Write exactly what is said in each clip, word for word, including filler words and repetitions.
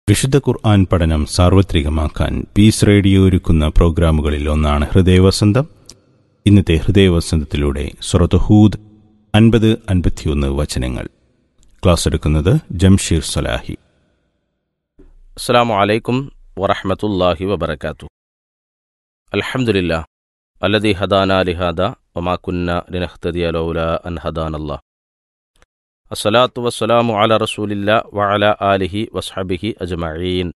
വിശുദ്ധ ഖുർആൻ പഠനം സാർവത്രികമാക്കാൻ piece radio ഒരുക്കുന്ന പ്രോഗ്രാമുകളിൽ ഒന്നാണ് ഹൃദയവസന്തം. ഇന്നത്തെ ഹൃദയവസന്തത്തിലൂടെ സൂറത്ത് ഹൂദ് അൻപത് അൻപത്തിയൊന്ന് വചനങ്ങൾ ക്ലാസ് എടുക്കുന്നത് ജംഷീർ സലാഹി. അസ്സലാമു അലൈക്കും വറഹ്മത്തുള്ളാഹി വബറകാതുഹു. അൽഹംദുലില്ലാഹ് അല്ലദീ ഹദാനാ ലിഹാദാ വമാ കുന്നാ ലിനഹ്തദിയ ലൗലാ അൻ ഹദാനല്ലാഹ്. അസ്സലാത്തു വസ്സലാമു അലാ റസൂലില്ലാഹ് വഅലാ ആലിഹി വസ്ഹബിഹി അജ്മഈൻ.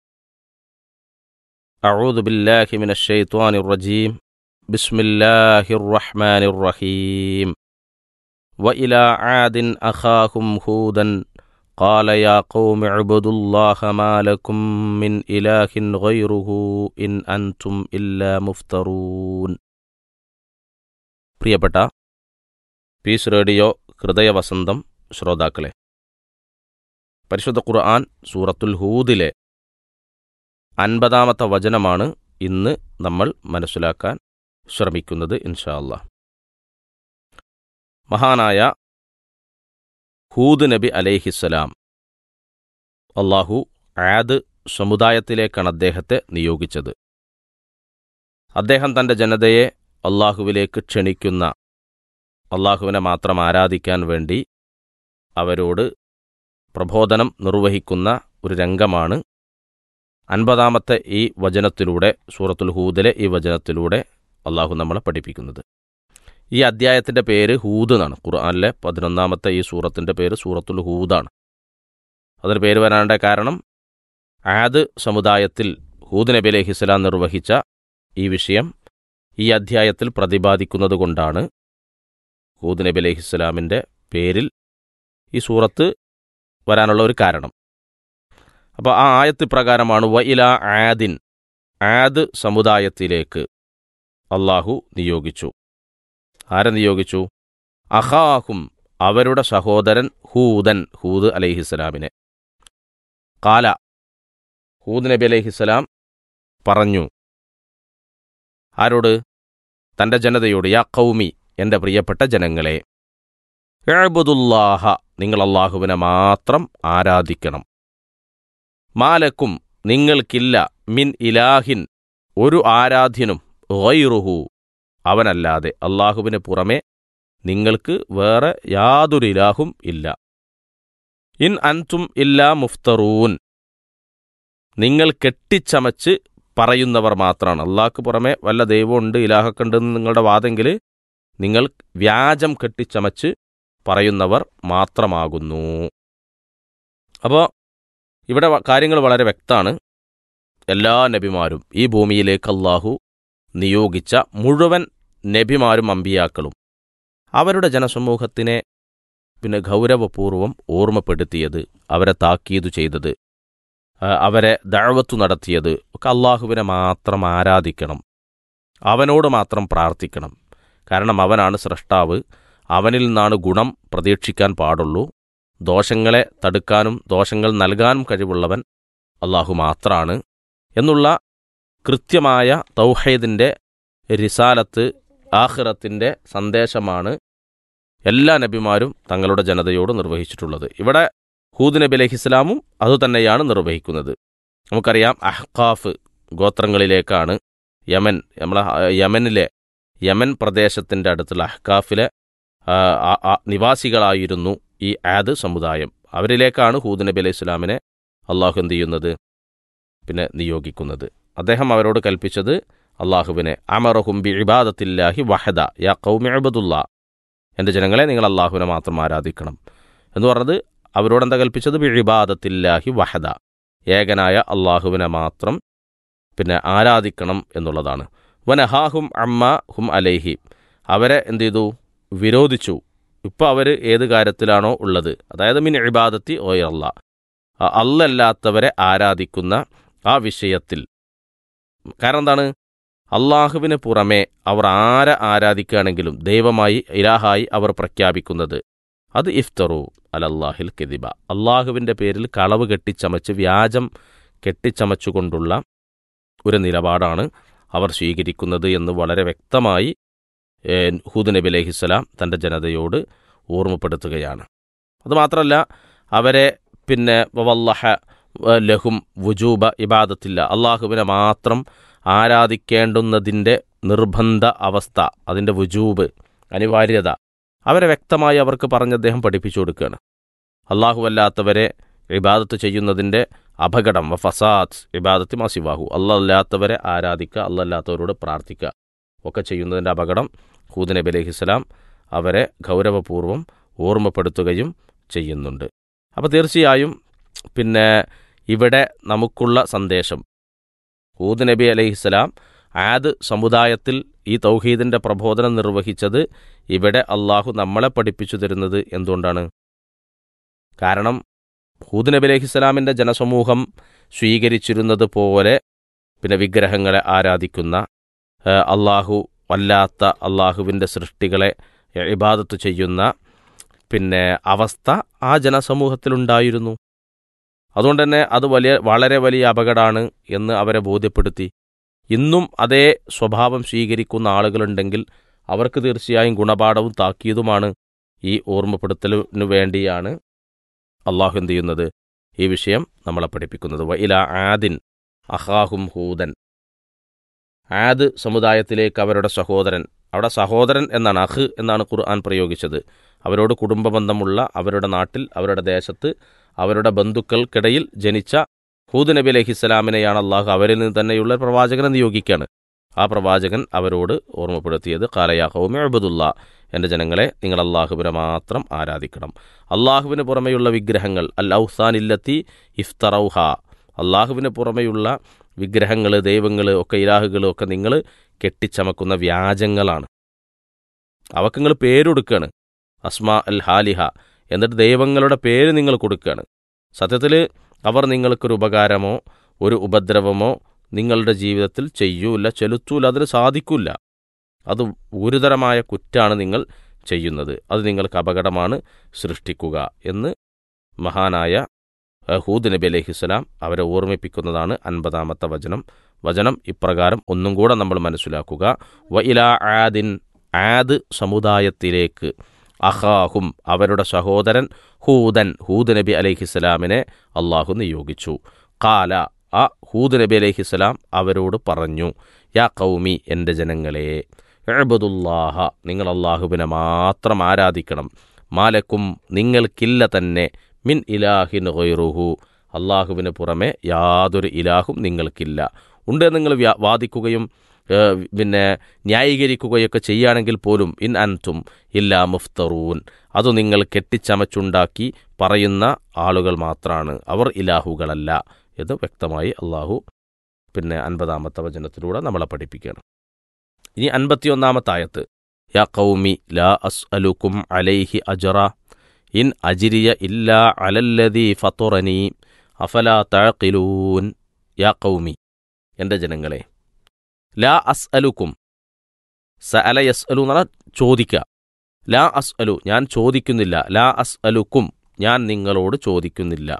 അഊദു ബില്ലാഹി മിനശ് ശൈത്വാനിർ റജീം. ബിസ്മില്ലാഹിർ റഹ്മാനിർ റഹീം. വഇലാ ആദിൻ അഖാഹും ഹൂദൻ ഖാല യാ ഖൗമി ഇബ്ദുല്ലാഹ മാ ലക്കും മിൻ ഇലാഹിൻ ഗൈറുഹു ഇൻ അൻതും ഇല്ലാ മുഫ്തറൂൻ. പ്രിയപ്പെട്ട പീസ് റേഡിയോ ഹൃദയവസന്തം ശ്രോതാക്കളെ, പരിശുദ്ധ ഖുർആൻ സൂറത്തുൽ ഹൂദിലെ അൻപതാമത്തെ വചനമാണ് ഇന്ന് നമ്മൾ മനസ്സിലാക്കാൻ ശ്രമിക്കുന്നത് ഇൻഷാ അല്ലാഹ്. മഹാനായ ഹൂദ് നബി അലൈഹിസ്സലാം, അള്ളാഹു ആദ് സമുദായത്തിലേക്കാണ് അദ്ദേഹത്തെ നിയോഗിച്ചത്. അദ്ദേഹം തൻ്റെ ജനതയെ അള്ളാഹുവിലേക്ക് ക്ഷണിക്കുന്ന, അള്ളാഹുവിനെ മാത്രം ആരാധിക്കാൻ വേണ്ടി അവരോട് പ്രബോധനം നിർവഹിക്കുന്ന ഒരു രംഗമാണ് അൻപതാമത്തെ ഈ വചനത്തിലൂടെ, സൂറത്തുൽ ഹൂദിലെ ഈ വചനത്തിലൂടെ അള്ളാഹു നമ്മളെ പഠിപ്പിക്കുന്നത്. ഈ അദ്ധ്യായത്തിൻ്റെ പേര് ഹൂദ് എന്നാണ്. ഖുർആനിലെ പതിനൊന്നാമത്തെ ഈ സൂറത്തിൻ്റെ പേര് സൂറത്തുൽ ഹൂദാണ്. അതിന് പേര് വരാനുള്ള കാരണം ആദ് സമുദായത്തിൽ ഹൂദ് നബി അലൈഹിസ്സലാം നിർവഹിച്ച ഈ വിഷയം ഈ അദ്ധ്യായത്തിൽ പ്രതിപാദിക്കുന്നത് കൊണ്ടാണ് ഹൂദ് നബി അലൈഹിസ്സലാമിൻ്റെ പേരിൽ ഈ സൂറത്ത് വരാനുള്ള ഒരു കാരണം. അപ്പോൾ ആ ആയത്ത് പ്രകാരമാണ് വഇലാ ആദിൻ, ആദ് സമുദായത്തിലേക്ക് അള്ളാഹു നിയോഗിച്ചു. ആരെ നിയോഗിച്ചു? അഖാഹും, അവരുടെ സഹോദരൻ ഹൂദൻ, ഹൂദ് അലൈഹിസ്സലാമിനെ. ഖാല, ഹൂദ് നബി അലൈഹിസ്സലാം പറഞ്ഞു. ആരോട്? തൻ്റെ ജനതയോട്. യാ ഖൗമി, എൻ്റെ പ്രിയപ്പെട്ട ജനങ്ങളെ, ഇഅ്ബുദുല്ലാഹ, നിങ്ങൾ അള്ളാഹുവിനെ മാത്രം ആരാധിക്കണം. മാലക്കും, നിങ്ങൾക്കില്ല, മിൻ ഇലാഹിൻ, ഒരു ആരാധ്യനും, ഗൈറുഹു, അവനല്ലാതെ, അള്ളാഹുവിന് പുറമെ നിങ്ങൾക്ക് വേറെ യാതൊരു ഇലാഹും ഇല്ല. ഇൻ അൻതും ഇല്ലാ മുഫ്തറൂൻ, നിങ്ങൾ കെട്ടിച്ചമച്ച് പറയുന്നവർ മാത്രമാണ്. അള്ളാഹ്ക്ക് പുറമെ വല്ല ദൈവമുണ്ട്, ഇലാഹൊക്കെ ഉണ്ടെന്ന് നിങ്ങളുടെ വാദമെങ്കിൽ നിങ്ങൾ വ്യാജം കെട്ടിച്ചമച്ച് പറയുന്നവർ മാത്രമാകുന്നു. അപ്പോൾ ഇവിടെ കാര്യങ്ങൾ വളരെ വ്യക്തമാണ്. എല്ലാ നബിമാരും, ഈ ഭൂമിയിലേക്ക് അള്ളാഹു നിയോഗിച്ച മുഴുവൻ നബിമാരും അമ്പിയാക്കളും അവരുടെ ജനസമൂഹത്തിനെ പിന്നെ ഗൗരവപൂർവം ഓർമ്മപ്പെടുത്തിയത്, അവരെ താക്കീതു ചെയ്തത്, അവരെ ദഅവത്ത് നടത്തിയത് ഒക്കെ അള്ളാഹുവിനെ മാത്രം ആരാധിക്കണം, അവനോട് മാത്രം പ്രാർത്ഥിക്കണം. കാരണം അവനാണ് സ്രഷ്ടാവ്, അവനിൽ നിന്നാണ് ഗുണം പ്രതീക്ഷിക്കാൻ പാടുള്ളൂ. ദോഷങ്ങളെ തടുക്കാനും ദോഷങ്ങൾ നൽകാനും കഴിവുള്ളവൻ അള്ളാഹു മാത്രമാണ് എന്നുള്ള കൃത്യമായ തൗഹീദിൻ്റെ റിസാലത്ത്, ആഖിറത്തിൻ്റെ സന്ദേശമാണ് എല്ലാ നബിമാരും തങ്ങളുടെ ജനതയോട് നിർവഹിച്ചിട്ടുള്ളത്. ഇവിടെ ഹൂദ് നബി അലൈഹിസ്സലാമും അതുതന്നെയാണ് നിർവഹിക്കുന്നത്. നമുക്കറിയാം, അഹ്ഖാഫ് ഗോത്രങ്ങളിലേക്കാണ് യമൻ, നമ്മളെ യമനിലെ യമൻ പ്രദേശത്തിൻ്റെ അടുത്തുള്ള അഹ്ഖാഫിലെ നിവാസികളായിരുന്നു ഈ ആദ് സമുദായം. അവരിലേക്കാണ് ഹൂദ് നബി അലൈഹി സ്വലാമിനെ അള്ളാഹു എന്ത് ചെയ്യുന്നത്, പിന്നെ നിയോഗിക്കുന്നത്. അദ്ദേഹം അവരോട് കൽപ്പിച്ചത് അള്ളാഹുവിനെ, അമറഹും ബി ഇബാദത്തില്ലാഹി വഹദ യാ ഖൗമി ഇബ്ദുല്ലാ, എൻ്റെ ജനങ്ങളെ നിങ്ങൾ അള്ളാഹുവിനെ മാത്രം ആരാധിക്കണം എന്ന് പറഞ്ഞത്. അവരോടെന്താ കൽപ്പിച്ചത്? ബി ഇബാദത്തില്ലാഹി വഹദ, ഏകനായ അള്ളാഹുവിനെ മാത്രം പിന്നെ ആരാധിക്കണം എന്നുള്ളതാണ്. വനഹാഹും അമ്മ ഹും അലൈഹി, അവരെ എന്ത് ചെയ്തു? വിരോധിച്ചു. ഇപ്പോൾ അവർ ഏത് കാര്യത്തിലാണോ ഉള്ളത്, അതായത് മിൻ ഇബാദത്തി ഗൈറല്ല, അല്ലല്ലാത്തവരെ ആരാധിക്കുന്ന ആ വിഷയത്തിൽ. കാരണം എന്താണ്? അള്ളാഹുവിന് പുറമെ അവർ ആരെ ആരാധിക്കുകയാണെങ്കിലും ദൈവമായി, ഇലാഹായി അവർ പ്രഖ്യാപിക്കുന്നത് അത് ഇഫ്തറു അലല്ലാഹിൽ കദിബ, അള്ളാഹുവിൻ്റെ പേരിൽ കളവ് കെട്ടിച്ചമച്ച് വ്യാജം കെട്ടിച്ചമച്ചുകൊണ്ടുള്ള ഒരു നിലപാടാണ് അവർ സ്വീകരിക്കുന്നത് എന്ന് വളരെ വ്യക്തമായി ഹൂദ് നബി അലൈഹിസ്സലാം തൻ്റെ ജനതയോട് ഓർമ്മപ്പെടുത്തുകയാണ്. അതുമാത്രമല്ല, അവരെ പിന്നെ വവല്ലഹ ലഹും വുജൂബ ഇബാദത്തില്ല, അള്ളാഹുവിനെ മാത്രം ആരാധിക്കേണ്ടുന്നതിൻ്റെ നിർബന്ധ അവസ്ഥ, അതിൻ്റെ വുജൂബ്, അനിവാര്യത അവരെ വ്യക്തമായി അവർക്ക് പറഞ്ഞ് അദ്ദേഹം പഠിപ്പിച്ചു കൊടുക്കുകയാണ്. അള്ളാഹു അല്ലാത്തവരെ ഇബാദത്ത് ചെയ്യുന്നതിൻ്റെ അപകടം, വ ഫസാദ് ഇബാദത്തി മാസിവാഹു, അള്ളാഹ് അല്ലാത്തവരെ ആരാധിക്കുക, അള്ളാഹ് അല്ലാത്തവരോട് പ്രാർത്ഥിക്കുക ഒക്കെ ചെയ്യുന്നതിൻ്റെ അപകടം ഹൂദ് നബി അലൈഹിസ്സലാം അവരെ ഗൗരവപൂർവ്വം ഓർമ്മപ്പെടുത്തുകയും ചെയ്യുന്നുണ്ട്. അപ്പോൾ തീർച്ചയായും പിന്നെ ഇവിടെ നമുക്കുള്ള സന്ദേശം, ഹൂദ് നബി അലൈഹിസ്സലാം ആദ് സമുദായത്തിൽ ഈ തൗഹീദിൻ്റെ പ്രബോധനം നിർവഹിച്ചത് ഇവിടെ അള്ളാഹു നമ്മളെ പഠിപ്പിച്ചു തരുന്നത് എന്തുകൊണ്ടാണ്? കാരണം ഹൂദ് നബി അലൈഹിസ്സലാമിൻ്റെ ജനസമൂഹം സ്വീകരിച്ചിരുന്നത് പോലെ പിന്നെ വിഗ്രഹങ്ങളെ ആരാധിക്കുന്ന, അള്ളാഹു അല്ലാത്ത അള്ളാഹുവിൻ്റെ സൃഷ്ടികളെ ഇബാദത്ത് ചെയ്യുന്ന പിന്നെ അവസ്ഥ ആ ജനസമൂഹത്തിലുണ്ടായിരുന്നു. അതുകൊണ്ട് തന്നെ അത് വലിയ വളരെ വലിയ അപകടമാണ് എന്ന് അവരെ ബോധ്യപ്പെടുത്തി. ഇന്നും അതേ സ്വഭാവം സ്വീകരിക്കുന്ന ആളുകളുണ്ടെങ്കിൽ അവർക്ക് തീർച്ചയായും ഗുണപാഠവും താക്കീതുമാണ്. ഈ ഓർമ്മപ്പെടുത്തലിനു വേണ്ടിയാണ് അള്ളാഹു എന്ത് ചെയ്യുന്നത്, ഈ വിഷയം നമ്മളെ പഠിപ്പിക്കുന്നത്. വ ഇലാ ആദിൻ അഖാഹും ഹൂദൻ, ആദ് സമുദായത്തിലേക്ക് അവരുടെ സഹോദരൻ, അവിടെ സഹോദരൻ എന്നാണ്, അഖ് എന്നാണ് ഖുർആൻ പ്രയോഗിച്ചത്. അവരോട് കുടുംബബന്ധമുള്ള, അവരുടെ നാട്ടിൽ അവരുടെ ദേശത്ത് അവരുടെ ബന്ധുക്കൾക്കിടയിൽ ജനിച്ച ഹൂദ് നബി അലൈഹിസ്സലാമിനെയാണ് അള്ളാഹു അവരിൽ നിന്ന് തന്നെയുള്ള പ്രവാചകനെ നിയോഗിക്കുകയാണ്. ആ പ്രവാചകൻ അവരോട് ഓർമ്മപ്പെടുത്തിയത് ഖാല യാ ഖൗമി ഉഅ്ബുദുല്ലാ, എൻ്റെ ജനങ്ങളെ നിങ്ങൾ അള്ളാഹുവിനെ മാത്രം ആരാധിക്കണം. അള്ളാഹുവിന് പുറമെയുള്ള വിഗ്രഹങ്ങൾ, അൽ ഔസാനില്ലത്തി ഇഫ്തറൗഹ, അള്ളാഹുവിന് പുറമെയുള്ള വിഗ്രഹങ്ങൾ, ദൈവങ്ങൾ ഒക്കെ, ഇലാഹുകൾ ഒക്കെ നിങ്ങൾ കെട്ടിച്ചമക്കുന്ന വ്യാജങ്ങളാണ്. അവക്ക് നിങ്ങൾ പേരൊടുക്കുകയാണ്, അസ്മാ അൽ ഹാലിഹ, എന്നിട്ട് ദൈവങ്ങളുടെ പേര് നിങ്ങൾ കൊടുക്കുകയാണ്. സത്യത്തിൽ അവർ നിങ്ങൾക്കൊരു ഉപകാരമോ ഒരു ഉപദ്രവമോ നിങ്ങളുടെ ജീവിതത്തിൽ ചെയ്യൂല, ചെലുത്തൂല, അതിന് സാധിക്കില്ല. അത് ഗുരുതരമായ കുറ്റാണ് നിങ്ങൾ ചെയ്യുന്നത്, അത് നിങ്ങൾക്ക് അപകടമാണ് സൃഷ്ടിക്കുക എന്ന് മഹാനായ ഹൂദ് നബി അലൈഹിസ്സലാം അവരെ ഓർമ്മിപ്പിക്കുന്നതാണ് അൻപതാമത്തെ വചനം. വചനം ഇപ്രകാരം ഒന്നും കൂടെ നമ്മൾ മനസ്സിലാക്കുക. വ ഇലാ ആദിൻ, ആദ് സമുദായത്തിലേക്ക്, അഖാഹും അവരുടെ സഹോദരൻ, ഹൂദൻ ഹൂദ് നബി അലൈഹിസ്സലാമിനെ അള്ളാഹു നിയോഗിച്ചു. ഖാല, ആ ഹൂദ് നബി അലൈഹിസ്സലാം അവരോട് പറഞ്ഞു, യാ ഖൗമി, എൻ്റെ ജനങ്ങളെ, ഉഅ്ബുദുല്ലാഹ, നിങ്ങൾ അള്ളാഹുവിനെ മാത്രം ആരാധിക്കണം. മാലക്കും, നിങ്ങൾക്കില്ല തന്നെ, മിൻ ഇലാഹിൻ ഗൈറുഹു, അള്ളാഹുവിന് പുറമെ യാതൊരു ഇലാഹും നിങ്ങൾക്കില്ല. ഉണ്ട് നിങ്ങൾ വാദിക്കുകയും പിന്നെ ന്യായീകരിക്കുകയൊക്കെ ചെയ്യുകയാണെങ്കിൽ പോലും, ഇൻ അൻതും ഇല്ലാ മുഫ്തറൂൻ, അത് നിങ്ങൾ കെട്ടിച്ചമച്ചുണ്ടാക്കി പറയുന്ന ആളുകൾ മാത്രമാണ്, അവർ ഇലാഹുകളല്ല എന്ന് വ്യക്തമായി അള്ളാഹു പിന്നെ അൻപതാമത്തെ വചനത്തിലൂടെ നമ്മളെ പഠിപ്പിക്കുകയാണ്. ഇനി അൻപത്തിയൊന്നാമത്തെ ആയത്ത്, യാ ഖൗമി ലാ അസ്അലുക്കും അലൈഹി അജ്റ ഇൻ അജ്രിയ ഇല്ലാ അലല്ലദീ ഫത്തറനി അഫലാ തഅഖിലൂൻ. യാ ഖൗമി, എൻ്റെ ജനങ്ങളെ, ലാ അസ്അലുക്കും, സഅല യസ്അലു എന്ന് പറഞ്ഞാൽ ചോദിക്കുക, ലാ അസ്അലു ഞാൻ ചോദിക്കുന്നില്ല, ലാ അസ്അലുക്കും ഞാൻ നിങ്ങളോട് ചോദിക്കുന്നില്ല,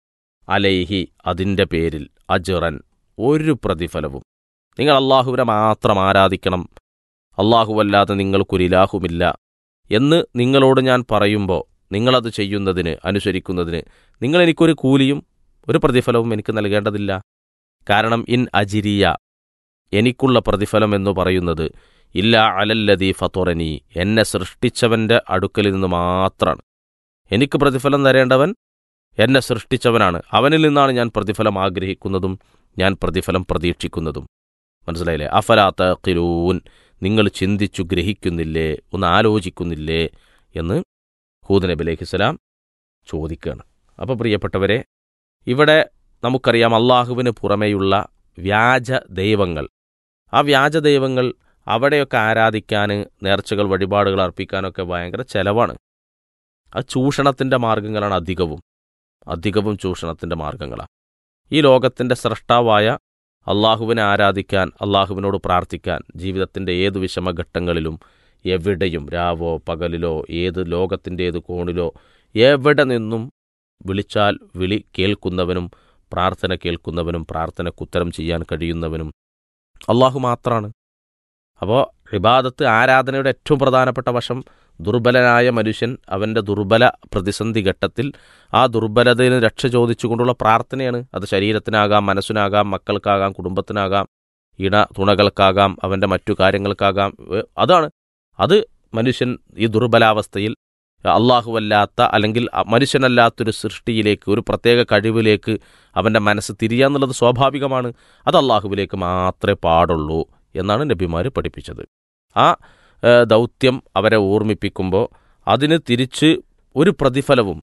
അലൈഹി അതിൻ്റെ പേരിൽ, അജ്റൻ ഒരു പ്രതിഫലവും. നിങ്ങൾ അള്ളാഹുവിനെ മാത്രം ആരാധിക്കണം, അള്ളാഹുവല്ലാതെ നിങ്ങൾക്കൊരിലാഹുമില്ല എന്ന് നിങ്ങളോട് ഞാൻ പറയുമ്പോൾ നിങ്ങളത് ചെയ്യുന്നതിന്, അനുസരിക്കുന്നതിന് നിങ്ങളെനിക്കൊരു കൂലിയും ഒരു പ്രതിഫലവും എനിക്ക് നൽകേണ്ടതില്ല. കാരണം ഇൻ അജിരിയ, എനിക്കുള്ള പ്രതിഫലം എന്ന് പറയുന്നത്, ഇല്ല അലല്ലദീ ഫത്തറനി, എന്നെ സൃഷ്ടിച്ചവൻ്റെ അടുക്കലിൽ നിന്ന് മാത്രമാണ്. എനിക്ക് പ്രതിഫലം തരേണ്ടവൻ എന്നെ സൃഷ്ടിച്ചവനാണ്, അവനിൽ നിന്നാണ് ഞാൻ പ്രതിഫലം ആഗ്രഹിക്കുന്നതും ഞാൻ പ്രതിഫലം പ്രതീക്ഷിക്കുന്നതും. മനസ്സിലായില്ലേ? അഫലാ തഖിലൂൻ, നിങ്ങൾ ചിന്തിച്ചു ഗ്രഹിക്കുന്നില്ലേ, ഒന്ന് ആലോചിക്കുന്നില്ലേ എന്ന് ഹൂദ് നബി അലൈഹിസ്സലാം ചോദിക്കുകയാണ്. അപ്പോൾ പ്രിയപ്പെട്ടവരെ, ഇവിടെ നമുക്കറിയാം അള്ളാഹുവിന് പുറമെയുള്ള വ്യാജ ദൈവങ്ങൾ, ആ വ്യാജ ദൈവങ്ങൾ അവിടെയൊക്കെ ആരാധിക്കാൻ, നേർച്ചകൾ വഴിപാടുകൾ അർപ്പിക്കാനൊക്കെ ഭയങ്കര ചെലവാണ്. അത് ചൂഷണത്തിൻ്റെ മാർഗങ്ങളാണ്, അധികവും അധികവും ചൂഷണത്തിൻ്റെ മാർഗങ്ങളാണ്. ഈ ലോകത്തിൻ്റെ സ്രഷ്ടാവായ അള്ളാഹുവിനെ ആരാധിക്കാൻ, അള്ളാഹുവിനോട് പ്രാർത്ഥിക്കാൻ ജീവിതത്തിൻ്റെ ഏത് വിഷമഘട്ടങ്ങളിലും എവിടെയും, രാവോ പകലിലോ ഏത് ലോകത്തിൻ്റെ ഏത് കോണിലോ എവിടെ നിന്നും വിളിച്ചാൽ വിളി കേൾക്കുന്നവനും പ്രാർത്ഥന കേൾക്കുന്നവനും പ്രാർത്ഥനയ്ക്ക് ഉത്തരം ചെയ്യാൻ കഴിയുന്നവനും അള്ളാഹു മാത്രമാണ്. അപ്പോൾ ഇബാദത്ത്, ആരാധനയുടെ ഏറ്റവും പ്രധാനപ്പെട്ട വശം ദുർബലനായ മനുഷ്യൻ അവൻ്റെ ദുർബല പ്രതിസന്ധി ഘട്ടത്തിൽ ആ ദുർബലതയിൽ രക്ഷ ചോദിച്ചുകൊണ്ടുള്ള പ്രാർത്ഥനയാണ്. അത് ശരീരത്തിനാകാം, മനസ്സിനാകാം, മക്കൾക്കാകാം, കുടുംബത്തിനാകാം, ഇണ തുണകൾക്കാകാം, അവൻ്റെ മറ്റു കാര്യങ്ങൾക്കാകാം. അതാണ് അത് മനുഷ്യൻ ഈ ദുർബലാവസ്ഥയിൽ അള്ളാഹുവല്ലാത്ത അല്ലെങ്കിൽ മനുഷ്യനല്ലാത്തൊരു സൃഷ്ടിയിലേക്ക്, ഒരു പ്രത്യേക കഴിവിലേക്ക് അവൻ്റെ മനസ്സ് തിരിയാന്നുള്ളത് സ്വാഭാവികമാണ്. അത് അള്ളാഹുവിലേക്ക് മാത്രമേ പാടുള്ളൂ എന്നാണ് നബിമാർ പഠിപ്പിച്ചത്. ആ ദൗത്യം അവരെ ഓർമ്മിപ്പിക്കുമ്പോൾ അതിന് തിരിച്ച് ഒരു പ്രതിഫലവും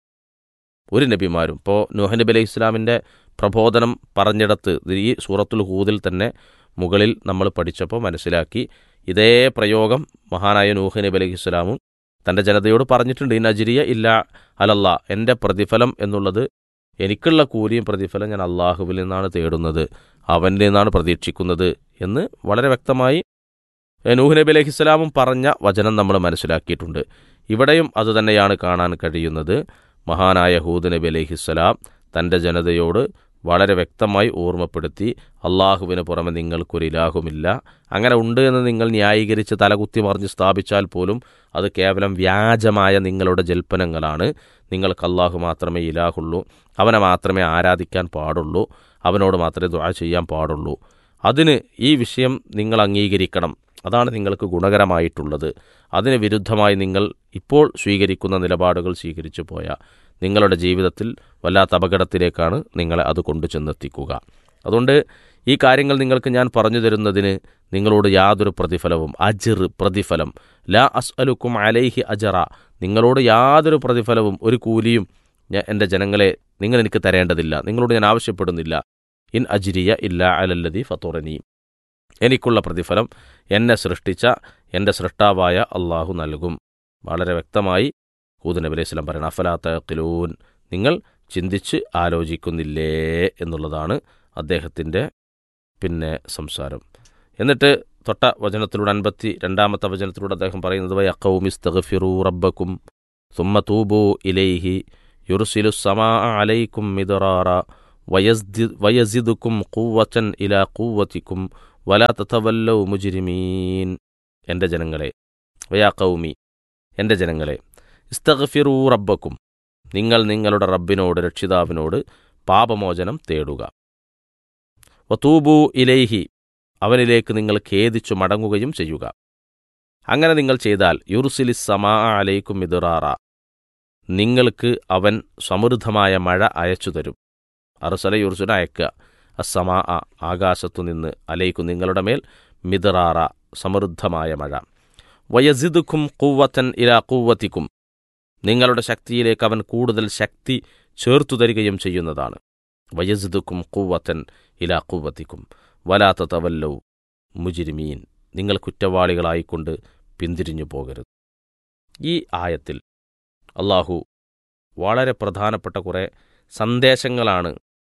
ഒരു നബിമാരും, ഇപ്പോൾ നൂഹ് നബി അലൈഹി ഇസ്ലാമിൻ്റെ പ്രബോധനം പറഞ്ഞിടത്ത് ഈ സൂറത്തുൽ ഹൂദിൽ തന്നെ മുകളിൽ നമ്മൾ പഠിച്ചപ്പോൾ മനസ്സിലാക്കി, ഇതേ പ്രയോഗം മഹാനായ നൂഹ് നബി അലൈഹി ഇസ്ലാമും തൻ്റെ ജനതയോട് പറഞ്ഞിട്ടുണ്ട്. ഇൻ അജ്രിയ ഇല്ല അലല്ലാ, എൻ്റെ പ്രതിഫലം എന്നുള്ളത്, എനിക്കുള്ള കൂലിയും പ്രതിഫലം ഞാൻ അള്ളാഹുവിൽ നിന്നാണ് തേടുന്നത്, അവൻ്റെ നിന്നാണ് പ്രതീക്ഷിക്കുന്നത് എന്ന് വളരെ വ്യക്തമായി നൂഹ് നബി അലൈഹി ഇസ്ലാമും പറഞ്ഞ വചനം നമ്മൾ മനസ്സിലാക്കിയിട്ടുണ്ട്. ഇവിടെയും അതുതന്നെയാണ് കാണാൻ കഴിയുന്നത്. മഹാനായ ഹൂദ് നബി അലൈഹിസ്സലാം തൻ്റെ ജനതയോട് വളരെ വ്യക്തമായി ഓർമ്മപ്പെടുത്തി, അള്ളാഹുവിന് പുറമെ നിങ്ങൾക്കൊരു ഇലാഹുമില്ല. അങ്ങനെ ഉണ്ട് എന്ന് നിങ്ങൾ ന്യായീകരിച്ച് തലകുത്തി മറിഞ്ഞ് സ്ഥാപിച്ചാൽ പോലും അത് കേവലം വ്യാജമായ നിങ്ങളുടെ ജൽപ്പനങ്ങളാണ്. നിങ്ങൾക്ക് അള്ളാഹു മാത്രമേ ഇലാഹുള്ളൂ, അവനെ മാത്രമേ ആരാധിക്കാൻ പാടുള്ളൂ, അവനോട് മാത്രമേ ദുആ ചെയ്യാൻ പാടുള്ളൂ. അതിന് ഈ വിഷയം നിങ്ങൾ അംഗീകരിക്കണം. അതാണ് നിങ്ങൾക്ക് ഗുണകരമായിട്ടുള്ളത്. അതിന് വിരുദ്ധമായി നിങ്ങൾ ഇപ്പോൾ സ്വീകരിക്കുന്ന നിലപാടുകൾ സ്വീകരിച്ചു പോയാൽ നിങ്ങളുടെ ജീവിതത്തിൽ വല്ലാത്ത അപകടത്തിലേക്കാണ് നിങ്ങളെ അത് കൊണ്ടു ചെന്നെത്തിക്കുക. അതുകൊണ്ട് ഈ കാര്യങ്ങൾ നിങ്ങൾക്ക് ഞാൻ പറഞ്ഞു തരുന്നതിന് നിങ്ങളോട് യാതൊരു പ്രതിഫലവും, അജ്ർ പ്രതിഫലം, ലാ അസ്അലുക്കും അലൈഹി അജറ, നിങ്ങളോട് യാതൊരു പ്രതിഫലവും ഒരു കൂലിയും ഞാൻ എൻ്റെ ജനങ്ങളെ നിങ്ങൾ എനിക്ക് തരേണ്ടതില്ല, നിങ്ങളോട് ഞാൻ ആവശ്യപ്പെടുന്നില്ല. ഇൻ അജ്രിയ ഇല്ല അലല്ലദി ഫതുറനി, എനിക്കുള്ള പ്രതിഫലം എന്നെ സൃഷ്ടിച്ച എൻ്റെ സൃഷ്ടാവായ അള്ളാഹു നൽകും. വളരെ വ്യക്തമായി ഹൂദ് നബി അലൈഹി സ്വലാം പറയുന്നത്, അഫലാ തഅഖിലൂൻ, നിങ്ങൾ ചിന്തിച്ച് ആലോചിക്കുന്നില്ലേ എന്നുള്ളതാണ് അദ്ദേഹത്തിൻ്റെ പിന്നെ സംസാരം. എന്നിട്ട് തൊട്ട വചനത്തിലൂടെ അൻപത്തി രണ്ടാമത്തെ വചനത്തിലൂടെ അദ്ദേഹം പറയുന്നത്, വയഖൗമി ഇസ്തഗ്ഫിറൂ റബ്ബക്കും സുമ്മ തൂബൂ ഇലൈഹി യുർസിലു സമാഅ അലൈക്കും മിദ്റാറ വയസിദുക്കും ഖുവ്വതൻ ഇലാ ഖുവ്വതിക്കും വലാ തതവല്ലൗ മുജ്രിമീൻ. എൻ്റെ ജനങ്ങളെ, വയാ ഖൗമി, എൻ്റെ ജനങ്ങളെ, ഇസ്തഗ്ഫിറൂ റബ്ബക്കും, നിങ്ങൾ നിങ്ങളുടെ റബ്ബിനോട്, രക്ഷിതാവിനോട് പാപമോചനം തേടുക. വതൂബൂ ഇലൈഹി, അവനിലേക്ക് നിങ്ങൾ ഖേദിച്ചു മടങ്ങുകയും ചെയ്യുക. അങ്ങനെ നിങ്ങൾ ചെയ്താൽ യുർസിലിസ് സമാ അലൈക്കും മിദ്റാറ, നിങ്ങൾക്ക് അവൻ സമൃദ്ധമായ മഴ അയച്ചു തരും. അർസല യുർസുന, അയക്കുക, അസ്സമാ, ആകാശത്തുനിന്ന്, അലൈക്കും നിങ്ങളുടെ മേൽ, മിദ്റാറ സമൃദ്ധമായ മഴ. വയസിദുക്കും ഖുവ്വതൻ ഇലാ ഖുവ്വതിക്കും, നിങ്ങളുടെ ശക്തിയിലേക്ക് അവൻ കൂടുതൽ ശക്തി ചേർത്തു തരികയും ചെയ്യുന്നതാണ്. വയസിദുക്കും ഖുവ്വതൻ ഇലാ ഖുവ്വതിക്കും വലാ തതവല്ലൗ മുജ്രിമീൻ, നിങ്ങൾ കുറ്റവാളികളായിക്കൊണ്ട് പിന്തിരിഞ്ഞു പോകരുത്. ഈ ആയത്തിൽ അള്ളാഹു വളരെ പ്രധാനപ്പെട്ട കുറേ സന്ദേശങ്ങളാണ്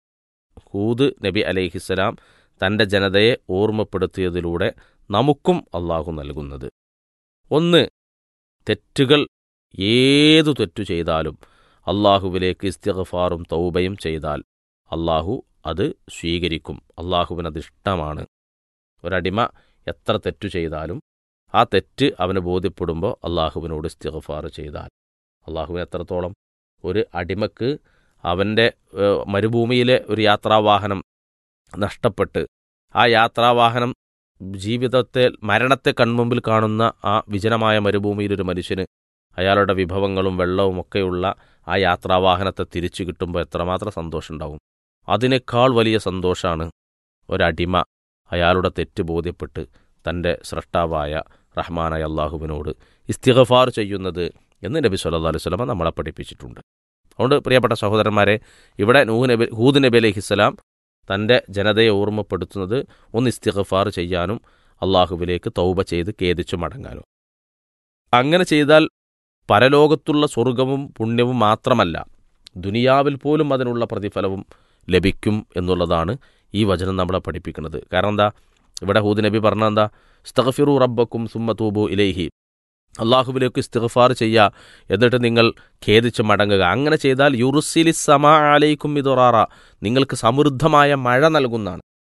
ഹൂദ് നബി അലൈഹിസ്സലാം തൻ്റെ ജനതയെ ഓർമ്മപ്പെടുത്തിയതിലൂടെ നമുക്കും അള്ളാഹു നൽകുന്നത്. ഒന്ന്, തെറ്റുകൾ ഏതു തെറ്റു ചെയ്താലും അള്ളാഹുവിലേക്ക് ഇസ്തിഗ്ഫാറും തൗബയും ചെയ്താൽ അള്ളാഹു അത് സ്വീകരിക്കും. അള്ളാഹുവിനത് ഇഷ്ടമാണ്. ഒരടിമ എത്ര തെറ്റു ചെയ്താലും ആ തെറ്റ് അവന് ബോധ്യപ്പെടുമ്പോൾ അള്ളാഹുവിനോട് ഇസ്തിഗ്ഫാർ ചെയ്താൽ, അള്ളാഹുവിന് എത്രത്തോളം ഒരു അടിമക്ക് അവൻ്റെ മരുഭൂമിയിലെ ഒരു യാത്രാവാഹനം നഷ്ടപ്പെട്ട് ആ യാത്രാവാഹനം ജീവിതത്തെ, മരണത്തെ കൺമുമ്പിൽ കാണുന്ന ആ വിജനമായ മരുഭൂമിയിലൊരു മനുഷ്യന് അയാളുടെ വിഭവങ്ങളും വെള്ളവും ഒക്കെയുള്ള ആ യാത്രാവാഹനത്തെ തിരിച്ചു കിട്ടുമ്പോൾ എത്രമാത്രം സന്തോഷമുണ്ടാവും. അതിനേക്കാൾ വലിയ സന്തോഷമാണ് ഒരടിമ അയാളുടെ തെറ്റ് ബോധ്യപ്പെട്ട് തൻ്റെ സ്രഷ്ടാവായ റഹ്മാനായ അള്ളാഹുവിനോട് ഇസ്തിഗ്ഫാർ ചെയ്യുന്നത് എന്ന് നബി സല്ലല്ലാഹു അലൈഹി വസല്ലം നമ്മളെ പഠിപ്പിച്ചിട്ടുണ്ട്. അതുകൊണ്ട് പ്രിയപ്പെട്ട സഹോദരന്മാരെ, ഇവിടെ നൂഹ് നബി ഹൂദ് നബി അലൈഹിസ്സലാം തൻ്റെ ജനതയെ ഓർമ്മപ്പെടുത്തുന്നത് ഒന്ന് ഇസ്തിഗ്ഫാർ ചെയ്യാനും അള്ളാഹുവിലേക്ക് തൗബ ചെയ്ത് ഖേദിച്ചു മടങ്ങാനും. അങ്ങനെ ചെയ്താൽ പരലോകത്തുള്ള സ്വർഗവും പുണ്യവും മാത്രമല്ല, ദുനിയാവിൽ പോലും അതിനുള്ള പ്രതിഫലവും ലഭിക്കും എന്നുള്ളതാണ് ഈ വചനം നമ്മളെ പഠിപ്പിക്കുന്നത്. കാരണം എന്താ, ഇവിടെ ഹൂദ് നബി പറഞ്ഞ എന്താ, ഇസ്തഗ്ഫിറൂ റബ്ബക്കും സുമ്മ തൂബൂ ഇലൈഹി, അള്ളാഹുവിലേക്ക് ഇസ്തിഗ്ഫാർ ചെയ്യുക, എന്നിട്ട് നിങ്ങൾ ഖേദിച്ച് മടങ്ങുക. അങ്ങനെ ചെയ്താൽ യുർസിലിസ് സമാ അലൈക്കും മിദ്റാറ, നിങ്ങൾക്ക് സമൃദ്ധമായ മഴ നൽകുന്നതാണ്.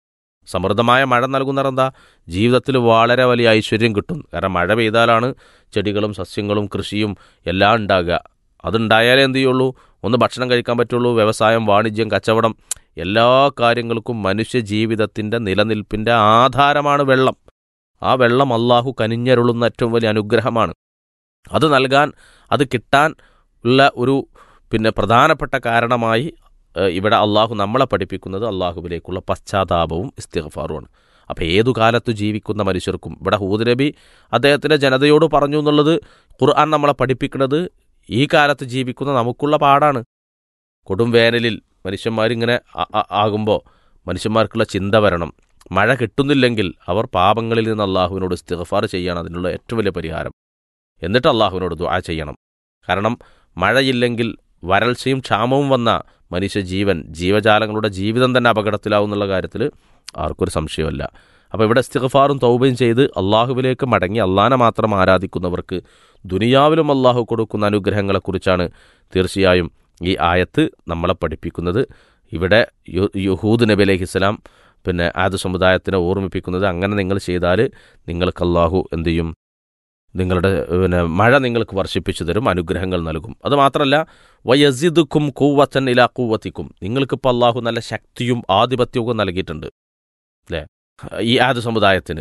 സമൃദ്ധമായ മഴ നൽകുന്നത് എന്താ? ജീവിതത്തിൽ വളരെ വലിയ ഐശ്വര്യം കിട്ടും. കാരണം മഴ പെയ്താലാണ് ചെടികളും സസ്യങ്ങളും കൃഷിയും എല്ലാം ഉണ്ടാകുക. അതുണ്ടായാലേ എന്ത് ചെയ്യുള്ളൂ? ഒന്ന് ഭക്ഷണം കഴിക്കാൻ പറ്റുള്ളൂ. വ്യവസായം, വാണിജ്യം, കച്ചവടം, എല്ലാ കാര്യങ്ങൾക്കും മനുഷ്യ ജീവിതത്തിൻ്റെ നിലനിൽപ്പിൻ്റെ ആധാരമാണ് വെള്ളം. ആ വെള്ളം അള്ളാഹു കനിഞ്ഞരുളുന്ന ഏറ്റവും വലിയ അനുഗ്രഹമാണ്. അത് നൽകാൻ, അത് കിട്ടാൻ ഉള്ള ഒരു പിന്നെ പ്രധാനപ്പെട്ട കാരണമായി ഇവിടെ അള്ളാഹു നമ്മളെ പഠിപ്പിക്കുന്നത് അള്ളാഹുവിലേക്കുള്ള പശ്ചാത്താപവും ഇസ്തിഗ്ഫാറുമാണ്. അപ്പോൾ ഏതു കാലത്ത് ജീവിക്കുന്ന മനുഷ്യർക്കും, ഇവിടെ ഹൂദ് നബി അദ്ദേഹത്തിൻ്റെ ജനതയോട് പറഞ്ഞു എന്നുള്ളത് ഖുർആൻ നമ്മളെ പഠിപ്പിക്കുന്നത് ഈ കാലത്ത് ജീവിക്കുന്ന നമുക്കുള്ള പാടാണ്. കൊടും വേനലിൽ മനുഷ്യന്മാരിങ്ങനെ ആകുമ്പോൾ മനുഷ്യന്മാർക്കുള്ള ചിന്ത വരണം. മഴ കിട്ടുന്നില്ലെങ്കിൽ അവർ പാപങ്ങളിൽ നിന്ന് അള്ളാഹുവിനോട് ഇസ്തിഗ്ഫാർ ചെയ്യണം, അതിനുള്ള ഏറ്റവും വലിയ പരിഹാരം. എന്നിട്ട് അള്ളാഹുവിനോട് ദുആ ചെയ്യണം. കാരണം മഴയില്ലെങ്കിൽ വരൾച്ചയും ക്ഷാമവും വന്ന മനുഷ്യ ജീവൻ, ജീവജാലങ്ങളുടെ ജീവിതം തന്നെ അപകടത്തിലാവും എന്നുള്ള കാര്യത്തിൽ ആർക്കൊരു സംശയമല്ല. അപ്പോൾ ഇവിടെ ഇസ്തിഗ്ഫാറും തൗബയും ചെയ്ത് അള്ളാഹുവിലേക്ക് മടങ്ങി അള്ളാഹനെ മാത്രം ആരാധിക്കുന്നവർക്ക് ദുനിയാവിലും അള്ളാഹു കൊടുക്കുന്ന അനുഗ്രഹങ്ങളെക്കുറിച്ചാണ് തീർച്ചയായും ഈ ആയത്ത് നമ്മളെ പഠിപ്പിക്കുന്നത്. ഇവിടെ യഹൂദ് നബി അലൈഹിസ്സലാം പിന്നെ ആദ് സമുദായത്തിനെ ഓർമ്മിപ്പിക്കുന്നത്, അങ്ങനെ നിങ്ങൾ ചെയ്താൽ നിങ്ങൾക്ക് അള്ളാഹു എന്ത് ചെയ്യും? നിങ്ങളുടെ പിന്നെ മഴ നിങ്ങൾക്ക് വർഷിപ്പിച്ചു തരും, അനുഗ്രഹങ്ങൾ നൽകും. അതുമാത്രമല്ല വയസിദുക്കും കൂവത്തൻ ഇലാ കൂവത്തിക്കും, നിങ്ങൾക്കിപ്പോൾ അള്ളാഹു നല്ല ശക്തിയും ആധിപത്യവും നൽകിയിട്ടുണ്ട് അല്ലേ ഈ ആദ് സമുദായത്തിന്.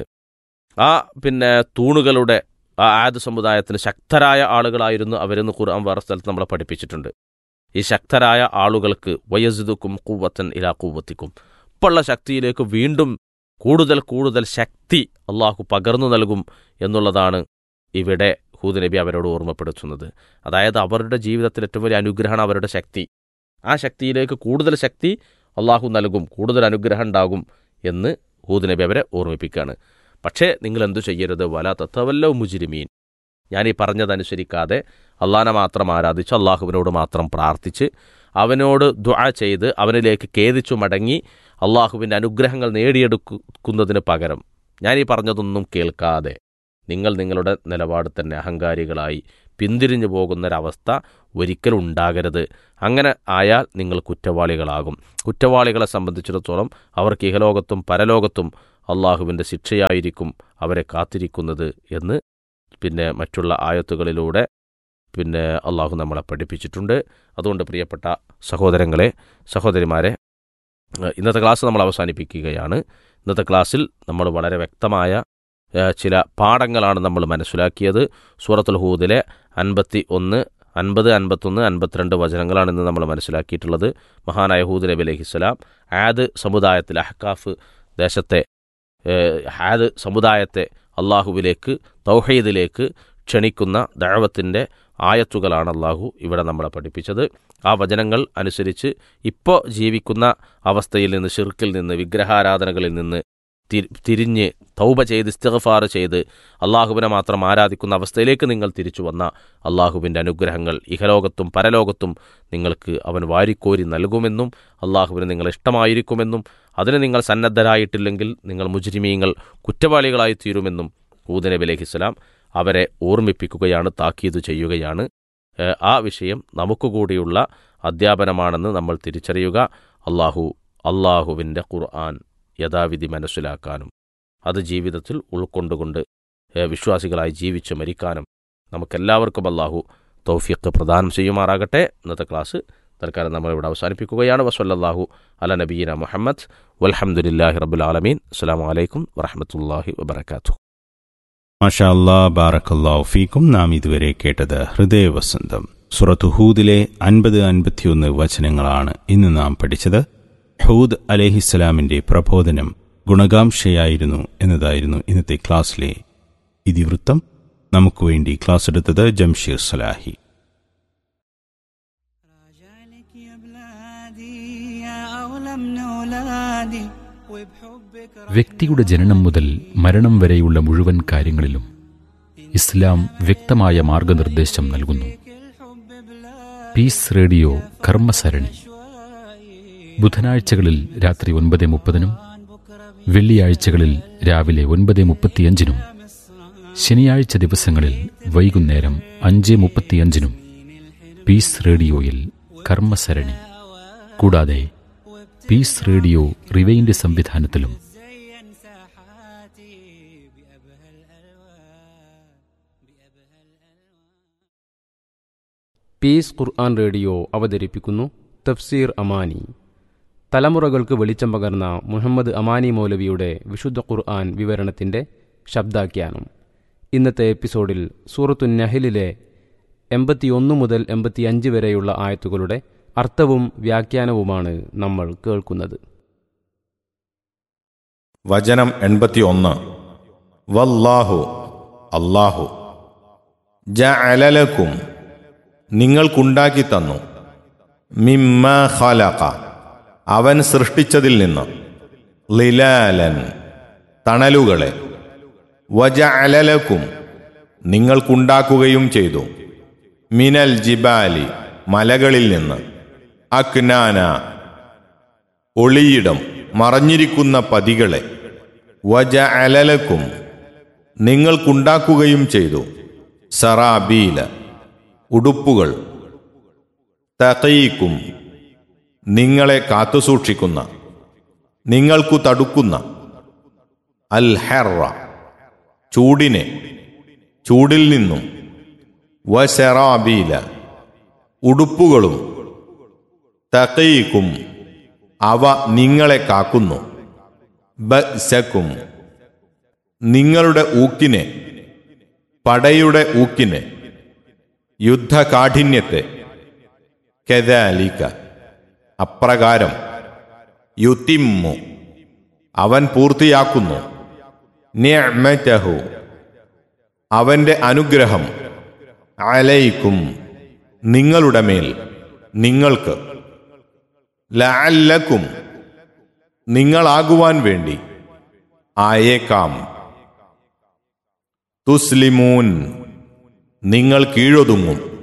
ആ പിന്നെ തൂണുകളുടെ ആ ആദ് സമുദായത്തിന് ശക്തരായ ആളുകളായിരുന്നു അവരെന്ന് ഖുർആൻ വേറെ സ്ഥലത്ത് നമ്മളെ പഠിപ്പിച്ചിട്ടുണ്ട്. ഈ ശക്തരായ ആളുകൾക്ക് വയസിദുക്കും കൂവത്തൻ ഇലാ കൂവത്തിക്കും, ഇപ്പോഴുള്ള ശക്തിയിലേക്ക് വീണ്ടും കൂടുതൽ കൂടുതൽ ശക്തി അള്ളാഹു പകർന്നു നൽകും എന്നുള്ളതാണ് ഇവിടെ ഹൂദ് നബി അവരോട് ഓർമ്മപ്പെടുത്തുന്നത്. അതായത് അവരുടെ ജീവിതത്തിൽ ഏറ്റവും വലിയ അനുഗ്രഹമാണ് അവരുടെ ശക്തി. ആ ശക്തിയിലേക്ക് കൂടുതൽ ശക്തി അള്ളാഹു നൽകും, കൂടുതൽ അനുഗ്രഹം ഉണ്ടാകും എന്ന് ഹൂദ് നബി അവരെ ഓർമ്മിപ്പിക്കുകയാണ്. പക്ഷേ നിങ്ങൾ എന്തു ചെയ്യരുത്? വലാ തതവല്ലൗ മുജ്രിമീൻ, ഞാൻ ഈ പറഞ്ഞതനുസരിക്കാതെ അള്ളാഹനെ മാത്രം ആരാധിച്ച് അള്ളാഹുവിനോട് മാത്രം പ്രാർത്ഥിച്ച് അവനോട് ദുആ ചെയ്ത് അവനിലേക്ക് ഖേദിച്ചു മടങ്ങി അള്ളാഹുവിൻ്റെ അനുഗ്രഹങ്ങൾ നേടിയെടുക്കുന്നതിന് പകരം ഞാൻ ഈ പറഞ്ഞതൊന്നും കേൾക്കാതെ നിങ്ങൾ നിങ്ങളുടെ നിലപാട് തന്നെ അഹങ്കാരികളായി പിന്തിരിഞ്ഞു പോകുന്നൊരവസ്ഥ ഒരിക്കലും ഉണ്ടാകരുത്. അങ്ങനെ ആയാൽ നിങ്ങൾ കുറ്റവാളികളാകും. കുറ്റവാളികളെ സംബന്ധിച്ചിടത്തോളം അവർക്ക് ഇഹലോകത്തും പരലോകത്തും അള്ളാഹുവിൻ്റെ ശിക്ഷയായിരിക്കും അവരെ കാത്തിരിക്കുന്നത് എന്ന് പിന്നെ മറ്റുള്ള ആയത്തുകളിലൂടെ പിന്നെ അള്ളാഹു നമ്മളെ പഠിപ്പിച്ചിട്ടുണ്ട്. അതുകൊണ്ട് പ്രിയപ്പെട്ട സഹോദരങ്ങളെ, സഹോദരിമാരെ, ഇന്നത്തെ ക്ലാസ് നമ്മൾ അവസാനിപ്പിക്കുകയാണ്. ഇന്നത്തെ ക്ലാസ്സിൽ നമ്മൾ വളരെ വ്യക്തമായ ചില പാഠങ്ങളാണ് നമ്മൾ മനസ്സിലാക്കിയത്. സൂറത്തുൽ ഹൂദിലെ അൻപത്തി ഒന്ന് അൻപത് അൻപത്തൊന്ന് അൻപത്തിരണ്ട് വചനങ്ങളാണ് ഇന്ന് നമ്മൾ മനസ്സിലാക്കിയിട്ടുള്ളത്. മഹാനായ ഹൂദ് നബി അലൈഹിസ്സലാം ആദ് സമുദായത്തിൽ അഹ്കാഫ് ദേശത്തെ ആദ് സമുദായത്തെ അള്ളാഹുവിലേക്ക് തൗഹീദിലേക്ക് ക്ഷണിക്കുന്ന ദഅവത്തിൻ്റെ ആയത്തുകളാണ് അള്ളാഹു ഇവിടെ നമ്മളെ പഠിപ്പിച്ചത്. ആ വചനങ്ങൾ അനുസരിച്ച് ഇപ്പോൾ ജീവിക്കുന്ന അവസ്ഥയിൽ നിന്ന്, ശിർക്കിൽ നിന്ന്, വിഗ്രഹാരാധനകളിൽ നിന്ന് തിരിഞ്ഞ് തൗബ ചെയ്ത് ഇസ്തിഗ്ഫാർ ചെയ്ത് അള്ളാഹുവിനെ മാത്രം ആരാധിക്കുന്ന അവസ്ഥയിലേക്ക് നിങ്ങൾ തിരിച്ചു വന്ന അള്ളാഹുവിൻ്റെ അനുഗ്രഹങ്ങൾ ഇഹലോകത്തും പരലോകത്തും നിങ്ങൾക്ക് അവൻ വാരിക്കോരി നൽകുമെന്നും അള്ളാഹുവിന് നിങ്ങൾ ഇഷ്ടമായിരിക്കുമെന്നും അതിന് നിങ്ങൾ സന്നദ്ധരായിട്ടില്ലെങ്കിൽ നിങ്ങൾ മുജ്രിമീങ്ങൾ കുറ്റവാളികളായി തീരുമെന്നും ഹൂദ് നബി അലൈഹിസ്സലാം അവരെ ഓർമ്മിപ്പിക്കുകയാണ്, താക്കീത് ചെയ്യുകയാണ്. ആ വിഷയം നമുക്ക് കൂടിയുള്ള അധ്യാപനമാണെന്ന് നമ്മൾ തിരിച്ചറിയുക. അള്ളാഹു അള്ളാഹുവിൻ്റെ ഖുർആൻ യഥാവിധി മനസ്സിലാക്കാനും അത് ജീവിതത്തിൽ ഉൾക്കൊണ്ടുകൊണ്ട് വിശ്വാസികളായി ജീവിച്ച് മരിക്കാനും നമുക്കെല്ലാവർക്കും അള്ളാഹു തൗഫീഖ് പ്രദാനം ചെയ്യുമാറാകട്ടെ. ഇന്നത്തെ ക്ലാസ് തൽക്കാലം നമ്മളിവിടെ അവസാനിപ്പിക്കുകയാണ്. വസല്ലല്ലാഹു അലാ നബിയിന മുഹമ്മദ് വൽഹംദുലില്ലാഹി റബ്ബിൽ ആലമീൻ. അസ്സലാമു അലൈക്കും വറഹ്മത്തുള്ളാഹി വബറകാതുഹു. മാഷാ അല്ലാ, ബാറക്കല്ലാഹു ഫീക്കും. നാം ഇതുവരെ കേട്ടത് ഹൃദയവസന്തം. സൂറത്ത് ഹൂദിലെ അൻപത് അൻപത്തിയൊന്ന് വചനങ്ങളാണ് ഇന്ന് നാം പഠിച്ചത്. ഹൂദ് അലൈഹിസ്സലാമിൻ്റെ പ്രബോധനം ഗുണകാംക്ഷയായിരുന്നു എന്നതായിരുന്നു ഇന്നത്തെ ക്ലാസ്സിലെ ഇതിവൃത്തം. നമുക്ക് വേണ്ടി ക്ലാസ് എടുത്തത് ജംഷീർ സലാഹി. വ്യക്തിയുടെ ജനനം മുതൽ മരണം വരെയുള്ള മുഴുവൻ കാര്യങ്ങളിലും ഇസ്ലാം വ്യക്തമായ മാർഗനിർദ്ദേശം നൽകുന്നു. പീസ് റേഡിയോ കർമ്മസരണി ബുധനാഴ്ചകളിൽ രാത്രി ഒൻപത് മുപ്പതിനും വെള്ളിയാഴ്ചകളിൽ രാവിലെ ഒൻപത് മുപ്പത്തിയഞ്ചിനും ശനിയാഴ്ച ദിവസങ്ങളിൽ വൈകുന്നേരം അഞ്ച് മുപ്പത്തിയഞ്ചിനും പീസ് റേഡിയോയിൽ കർമ്മസരണി. കൂടാതെ പീസ് റേഡിയോ റിവൈൻഡ് സംവിധാനത്തിലും പീസ് ഖുർആൻ റേഡിയോ അവതരിപ്പിക്കുന്നു തഫ്സീർ അമാനി. തലമുറകൾക്ക് വെളിച്ചം പകർന്ന മുഹമ്മദ് അമാനി മൗലവിയുടെ വിശുദ്ധ ഖുർആൻ വിവരണത്തിൻ്റെ ശബ്ദാഖ്യാനം. ഇന്നത്തെ എപ്പിസോഡിൽ സൂറത്തുൻ നഹ്ലിലെ എൺപത്തിയൊന്ന് മുതൽ എൺപത്തിയഞ്ച് വരെയുള്ള ആയത്തുകളുടെ അർത്ഥവും വ്യാഖ്യാനവുമാണ് നമ്മൾ കേൾക്കുന്നത്. വചനം എൺപത്തിയൊന്ന്. വല്ലാഹു അല്ലാഹു ജഅലലക്കും നിങ്ങൾക്കുണ്ടാക്കി തന്നു, മിമ്മ ഖലഖ അവൻ സൃഷ്ടിച്ചതിൽ നിന്ന്, ളിലാലൻ തണലുകളെ, വജഅലലക്കും നിങ്ങൾക്കുണ്ടാക്കുകയും ചെയ്തു, മിനൽ ജിബാലി മലകളിൽ നിന്ന്, അക്നാന ഒളിയിടം മറഞ്ഞിരിക്കുന്ന പതികളെ, വജഅലലക്കും നിങ്ങൾക്കുണ്ടാക്കുകയും ചെയ്തു, സറാബീല ഉടുപ്പുകൾ, തഖീക്കും നിങ്ങളെ കാത്തുസൂക്ഷിക്കുന്ന, നിങ്ങൾക്കു തടുക്കുന്ന, അൽ ഹർറ ചൂടിനെ ചൂടിൽ നിന്നും, വസറാബീല ഉടുപ്പുകളും, തഖീക്കും അവ നിങ്ങളെ കാക്കുന്നു, ബഅ്സക്കും നിങ്ങളുടെ ഊക്കിനെ, പടയുടെ ഊക്കിനെ, യുദ്ധകാഠിന്യത്തെ, കദാലിക അപ്രകാരം, യുതിമ്മു അവൻ പൂർത്തിയാക്കുന്നു, നിഅ്മതഹു അവന്റെ അനുഗ്രഹം, അലൈക്കും നിങ്ങളുടെ മേൽ, നിങ്ങൾക്ക്, ലഅല്ലക്കും നിങ്ങളാകുവാൻ വേണ്ടി, ആയേക്കാം, തുസ്ലിമൂൻ നിങ്ങൾ കീഴൊതുങ്ങും,